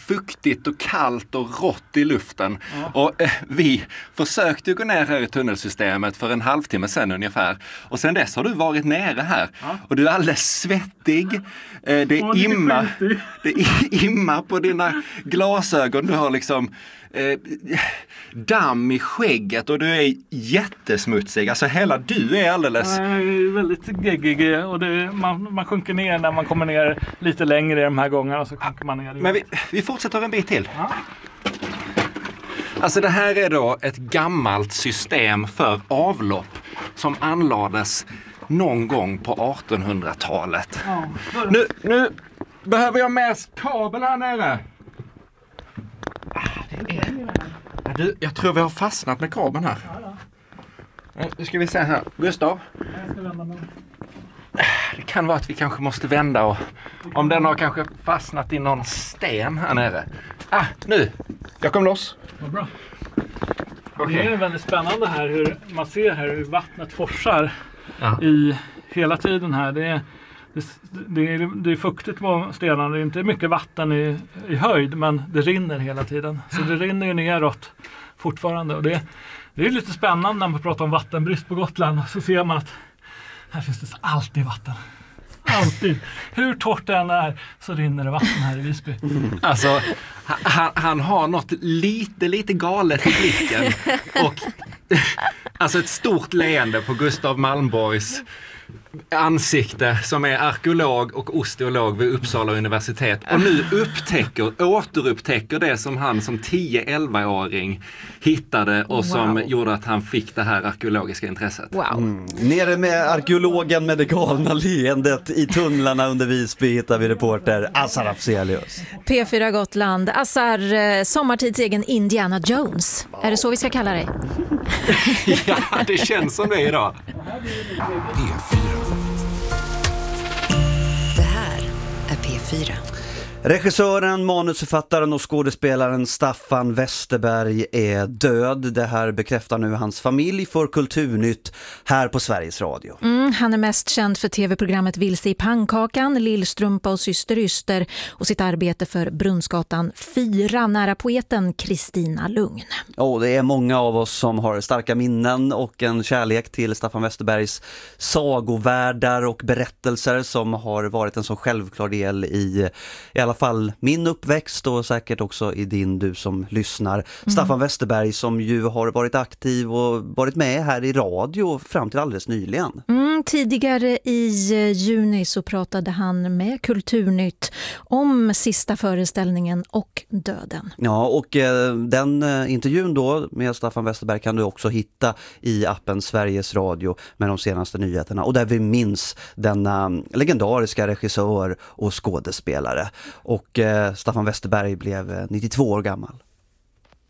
fuktigt och kallt och rått i luften. Och vi försökte gå ner här i tunnelsystemet för en halvtimme sedan ungefär. Och sen dess har du varit nere här. Och du är alldeles svettig. Det immar på dina glasögon. Du har liksom damm i skägget och du är jättesmutsig. Alltså hela du är alldeles... Jag är väldigt geggig och man sjunker ner när man kommer ner lite längre de här gångerna, så sjunker man ner. Men vi fortsätter en bit till. Ja. Alltså det här är då ett gammalt system för avlopp som anlades någon gång på 1800-talet. Ja. Nu behöver jag med kabel här nere. Jag tror vi har fastnat med kabeln här. Nu ska vi se här. Gustav? Jag ska vända mig. Det kan vara att vi kanske måste vända och om den har kanske fastnat i någon sten här nere. Nu! Jag kom loss. Vad bra. Okay. Det är väldigt spännande här hur man ser här hur vattnet forsar i hela tiden här. Det är fuktigt på stenarna. Det är inte mycket vatten i höjd, men det rinner hela tiden. Så det rinner ju neråt fortfarande. Och det är lite spännande när man pratar om vattenbrist på Gotland. Så ser man att här finns det alltid vatten. Alltid. Hur torrt det än är så rinner det vatten här i Visby. Alltså, han har något lite galet i blicken. Och alltså ett stort leende på Gustav Malmborgs ansikte som är arkeolog och osteolog vid Uppsala universitet och nu återupptäcker det som han som 10-11-åring hittade och som gjorde att han fick det här arkeologiska intresset. Wow. Nere med arkeologen med det galna leendet i tunnlarna under Visby hittar vi reporter Azar Afzelius. P4 Gotland. Azar, sommartids egen Indiana Jones. Är det så vi ska kalla dig? Ja, det känns som det idag. P4. Det här är P4. Regissören, manusförfattaren och skådespelaren Staffan Westerberg är död. Det här bekräftar nu hans familj för Kulturnytt här på Sveriges Radio. Han är mest känd för tv-programmet Vilse i pannkakan, Lillstrumpa och Syster Yster och sitt arbete för Brunnsgatan 4 nära poeten Kristina Lugn. Det är många av oss som har starka minnen och en kärlek till Staffan Westerbergs sagovärldar och berättelser som har varit en så självklar del i alla fall min uppväxt och säkert också i din, du som lyssnar. Staffan Westerberg som ju har varit aktiv och varit med här i radio fram till alldeles nyligen. Tidigare i juni så pratade han med Kulturnytt om sista föreställningen och döden. Ja, och den intervjun då med Staffan Westerberg kan du också hitta i appen Sveriges Radio med de senaste nyheterna och där vi minns denna legendariska regissör och skådespelare. Och Staffan Westerberg blev 92 år gammal.